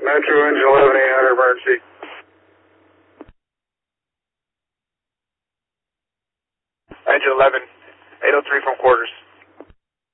Metro engine 11 800 emergency. Engine 11 803 from quarters.